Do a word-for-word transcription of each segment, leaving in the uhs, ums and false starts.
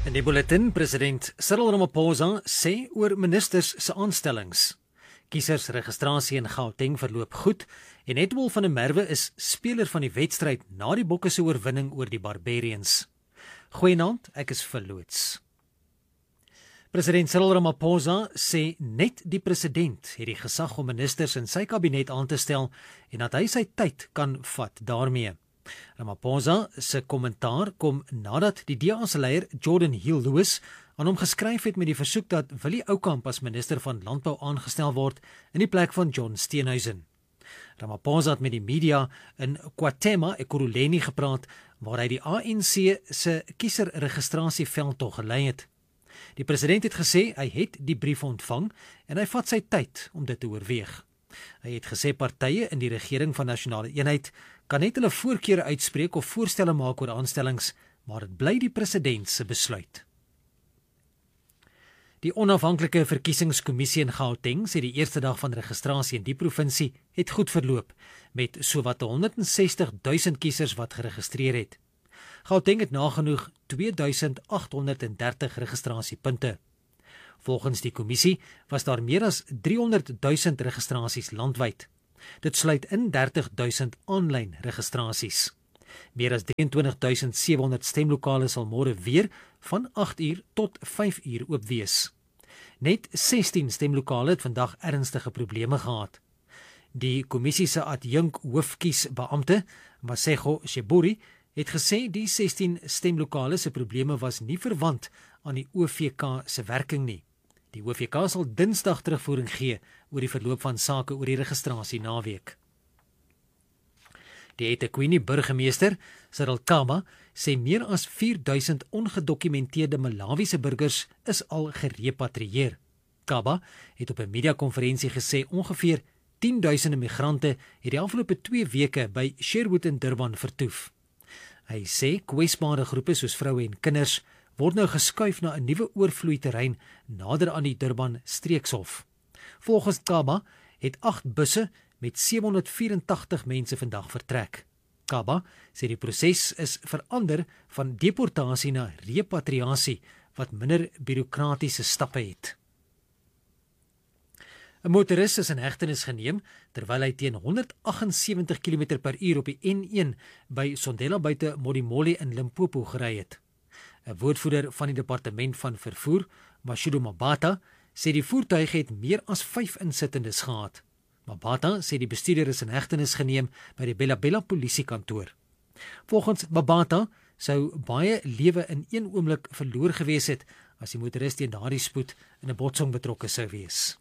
In die bulletin, president Cyril Ramaphosa sê oor ministers se aanstellings. Kiesersregistrasie in Gauteng verloop goed en Edwin van der Merwe is speler van die wedstryd na die Bokke se oorwinning oor die Barbarians. Goeienaand, ek is verloots. President Cyril Ramaphosa sê net die president het die gesag om ministers in sy kabinet aan te stel en dat hy sy tyd kan vat daarmee. Ramaphosa se kommentaar kom nadat die D A se leier Jordan Hill-Lewis aan hom geskryf het met die versoek dat Willie Oukamp as minister van landbou aangestel word in die plek van John Steenhuisen. Ramaphosa het met die media in KwaThema, Ekurhuleni gepraat waar hy die A N C se kieserregistrasieveldtog gelei het. Die president het gesê hy het die brief ontvang en hy vat sy tyd om dit te oorweeg. Hy het gesê partye in die regering van nasionale eenheid kan net hulle voorkeure uitspreek of voorstelle maak oor aanstellings, maar dit bly die president se besluit. Die onafhanklike verkiesingskommissie in Gauteng sê die eerste dag van registrasie in die provinsie het goed verloop, met sowat honderdsestig duisend kiesers wat geregistreer het. Gauteng het nagenoeg twee duisend agt honderd dertig registrasiepunte. Volgens die kommissie was daar meer as driehonderd duisend registrasies landwyd. Dit sluit in dertig duisend aanlyn registrasies. Meer as twee drie duisend sewe honderd stemlokale sal môre weer van agt uur tot vyf uur oop wees. Net sestien stemlokale het vandag ernstige probleme gehad. Die kommissie se adjunk hoofkiesbeampte, Masego Sheburi, het gesê die sestien stemlokale se probleme was nie verwant aan die O V K se werking nie. Die O V K sal Dinsdag terugvoering gee oor die verloop van sake oor die registrasie naweek. Die eThekwini burgemeester, Cyril Kaba, sê meer as vier duisend ongedokumenteerde Malawiese burgers is al gerepatrieer. Kaba het op 'n media-konferensie gesê ongeveer tien duisend migrante het die afgelope twee weke by Sherwood in Durban vertoef. Hy sê kwesbare groepe soos vroue en kinders word nou geskuif na 'n nuwe oorvloeiterrein nader aan die Durban streekshof. Volgens Kaba het agt busse met sewe honderd vyerentagtig mense vandag vertrek. Kaba sê die proses is verander van deportasie na repatriasie wat minder bureaukratiese stappe het. 'n Motoris is in hegtenis geneem terwyl hy teen honderd agt en sewentig kilometer per uur op die N een by Sondela buite Modimolle in Limpopo gery het. 'n Woordvoerder van die departement van vervoer, Mashudu Mabata, sê die voertuig het meer as vyf insittendes gehad. Mabata sê die bestuurder is in hegtenis geneem by die Bella Bella polisiekantoor. Volgens Mabata sou baie lewe in een oomblik verloor gewees het as die motoris teen daardie spoed in 'n botsing betrokke sou wees.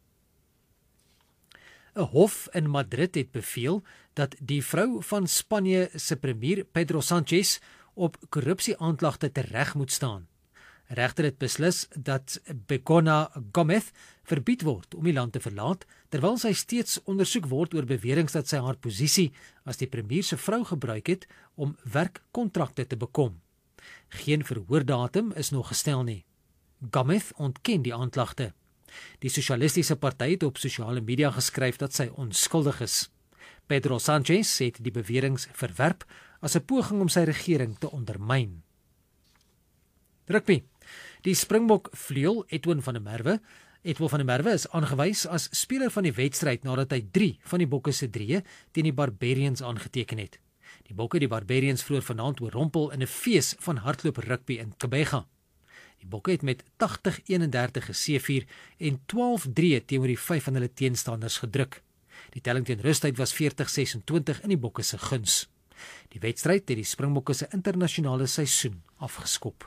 'n Hof in Madrid het beveel dat die vrou van Spanje se premier Pedro Sanchez op korrupsie-aanklagte tereg moet staan. 'n Regter het beslis dat Begoña Gómez verbied word om die land te verlaat, terwyl sy steeds ondersoek word oor beweringe dat sy haar posisie as die premier se vrou gebruik het om werkkontrakte te bekom. Geen verhoordatum is nog gestel nie. Gómez ontken die aanklagte. Die Sosialistiese Party het op sosiale media geskryf dat sy onskuldig is. Pedro Sanchez het die beweringe verwerp as 'n poging om sy regering te ondermyn. Rugby. Die Springbok vleuel Edwin van der Merwe, Edwin van der Merwe is aangewys as speler van die wedstryd nadat hy drie van die Bokke se drieë teen die Barbarians aangeteken het. Die Bokke die Barbarians vroeër vanaand oorrompel in 'n fees van hardloop rugby in Gqeberha. Die Bokke het met tagtig eenendertig geseëvier en twaalf drie teenoor die vyf van hulle teenstanders gedruk. Die telling teen rustyd was veertig sesentwintig in die Bokke se guns. Die wedstryd het die Springbokke se internasionale seisoen afgeskop.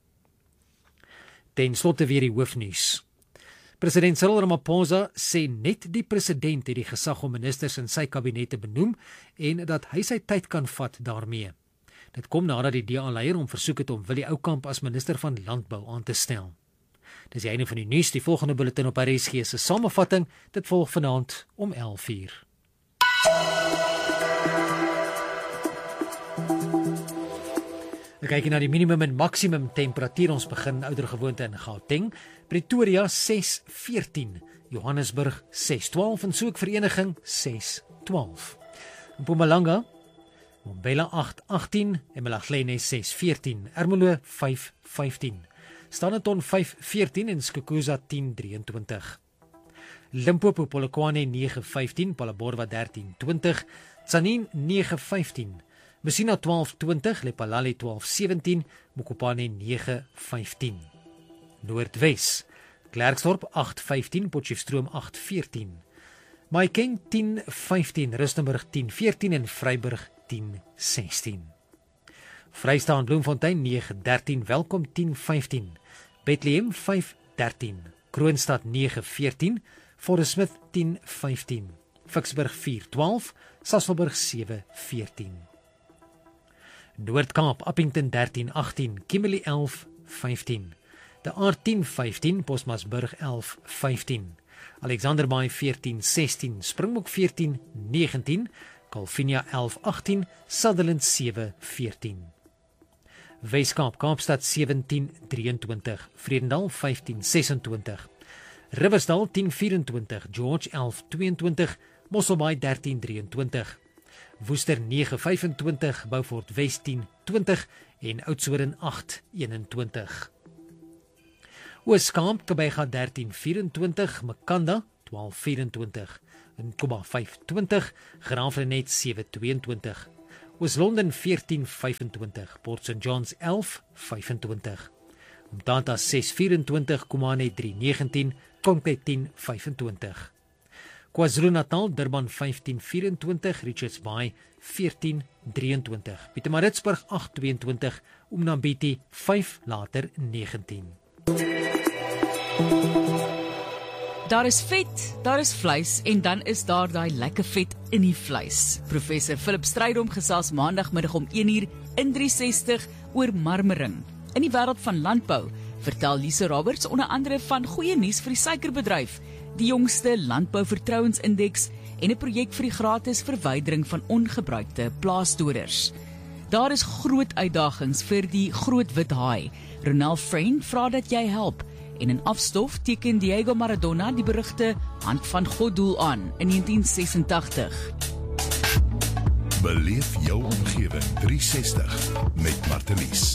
Ten slotte weer die hoofnuus. President Cyril Ramaphosa sê net die president het die gesag om ministers in sy kabinet te benoem en dat hy sy tyd kan vat daarmee. Dit kom nadat die D A-leier hom versoek het om Willie Oukamp as minister van landbou aan te stel. Dis die einde van die nuus, die volgende bulletin op R S G se samevatting, dit volg vanaand om elf uur. We kyk na die minimum en maksimum temperatuur. Ons begin oudergewoonte in Gauteng. Pretoria ses veertien, Johannesburg ses twaalf en so ook Vereniging ses twaalf. In Mpumalanga Mbombela agt agtien en Malaglene ses veertien, Ermelo vyf vyftien, Standerton vyf veertien en Skukuza tien drieëntwintig. Limpopo Polokwane nege vyftien, Phalaborwa dertien twintig, Tzaneen nege vyftien, Messina twaalf twintig, Lephalale twaalf sewentien, Mokopane nege vyftien. Noordwes, Klerksdorp agt vyftien, Potchefstroom agt veertien, Mahikeng tien vyftien, Rustenburg tien veertien en Vryburg tien sestien. Vrystaat Bloemfontein nege dertien, Welkom tien vyftien, Bethlehem vyf dertien, Kroonstad nege veertien, Forest Smith tien vyftien, Vicksburg vier twaalf, Sasolburg sewe veertien. Noord-Kaap, Appington dertien agtien, Kimberley elf vyftien, De Aard tien vyftien, Bosmasburg elf vyftien, Alexanderbaai veertien sestien, Springbok veertien negentien, Calvinia elf agtien, Sutherland sewe veertien. Weskaap, Kaapstad sewentien drieëntwintig, Vredendal vyftien sesentwintig, Riversdal tien vyerentwintig, George elf tweeëntwintig, Mosselbaai dertien drieëntwintig, Woester nege vyfentwintig, Beaufort West tien twintig en Oudtshoorn agt eenentwintig. Ooskaap, Kabega dertien vyerentwintig, Makanda twaalf vyerentwintig, Nkoba vyf twintig, Graafrenet sewe tweeëntwintig, Oos-London veertien vyfentwintig, Port Saint John's elf vyfentwintig, Umtata ses vyerentwintig, Komane drie negentien, Konke tien vyfentwintig. KwaZulu-Natal, Durban vyftien vyerentwintig, Richards Bay veertien drieëntwintig, Pietermaritzburg agt tweeëntwintig, Umnambiti vyf later negentien. Daar is vet, daar is vleis en dan is daar daai lekker vet in die vleis. Professor Philip Strydom gesels maandagmiddag om een uur in drie sestig oor marmering. In die wêreld van landbou vertel Lise Roberts onder andere van goeie nuus vir die suikerbedryf, die jongste landbouvertrouensindeks en 'n projek vir die gratis verwydering van ongebruikte plaasdoders. Daar is groot uitdagings vir die groot wit haai. Ronald Friend vra dat jy help. En in afstof teken Diego Maradona die berugte hand van God doel aan in negentien sesentagtig. Beleef jou omgewing drie sestig met Martelies.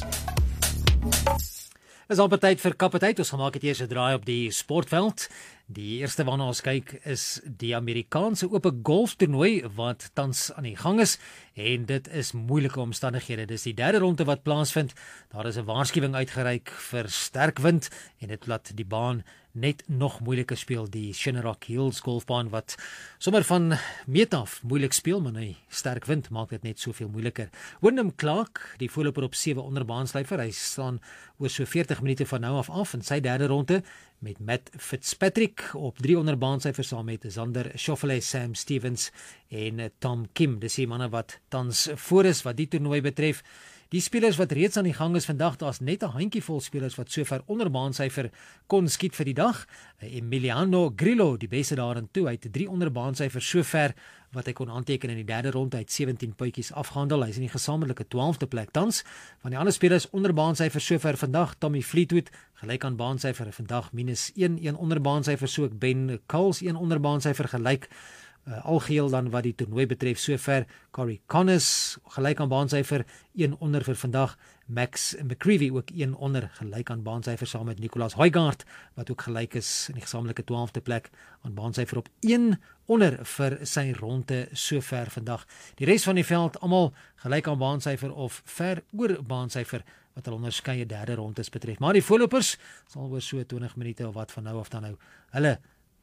Is al tyd vir kapiteit. Ons gaan maak dit eers 'n draai op die sportveld. Die eerste waarna ons kyk is die Amerikaanse ope golftoernooi wat tans aan die gang is en dit is moeilike omstandighede. Dis die derde ronde wat plaasvind. Daar is 'n waarskuwing uitgereik vir sterk wind en dit laat die baan net nog moeiliker speel. Die Shinnerock Hills golfbaan wat sommer van meet af moeilik speel, maar nee, sterk wind maak dit net soveel moeiliker. Wyndham Clark, die voorloper op sewe onder baanslyfer, hy staan oor so veertig minute van nou af af in sy derde ronde met Matt Fitzpatrick op drie onder baansyfer saam met Xander Schauffele, Sam Stevens en Tom Kim. Dis die manne wat tans voor is wat die toernooi betref. Die spelers wat reeds aan die gang is vandag, daar's net 'n handjievol spelers wat sover onder baansyfer kon skiet vir die dag. Emiliano Grillo, die beste daarin toe, hy het drie onder baansyfer sover wat hy kon aanteken in die derde ronde, hy het sewentien puitjies afgehandel. Hy is in die gesamentlike twaalfde plek tans. Van die ander spelers onder baansyfer sover vandag, Tommy Fleetwood gelyk aan baansyfer vandag minus een, een onder baansyfer, so ook Ben Coles een onder baansyfer gelyk. Uh, algeheel dan wat die toernooi betref sover, Corey Connors gelyk aan baansyfer een onder vir vandag, Max McCreevy ook een onder gelyk aan baansyfer saam met Nicolas Højgaard wat ook gelyk is in die gesamentlike twaalfde plek aan baansyfer op een onder vir sy ronde sover vandag. Die res van die veld almal gelyk aan baansyfer of ver oor baansyfer wat hulle onderskeie derde rondes betref. Maar die voorlopers sal oor so twintig minute of wat van nou af dan nou hulle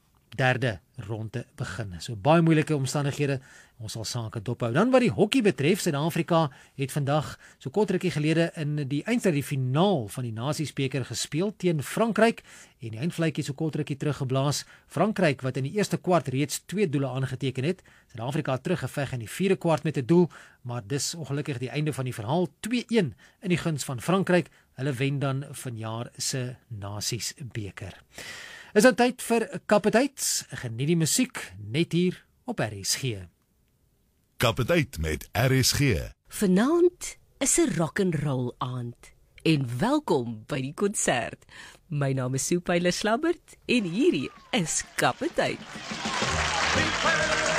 derde ronde begin. So baie moeilike omstandighede, ons sal sake dophou. Dan wat die hokkie betref, Suid-Afrika het vandag so kort rukkie gelede in die eindstryd die finaal van die Nasiesbeker gespeel teen Frankryk en die eindvletjie so kort rukkie teruggeblaas. Frankryk wat in die eerste kwart reeds twee doele aangeteken het. Suid-Afrika teruggeveg in die vierde kwart met 'n doel, maar dis ongelukkig die einde van die verhaal. twee een in die guns van Frankryk. Hulle wen dan vanjaar se Nasiesbeker. Is dit tyd vir kapiteit? Geniet die musiek net hier op R S G. Kapiteit met R S G. Vanaand is 'n rock and roll aand en welkom by die konsert. My naam is Soepaile Slabbert en hierdie is Kapiteit.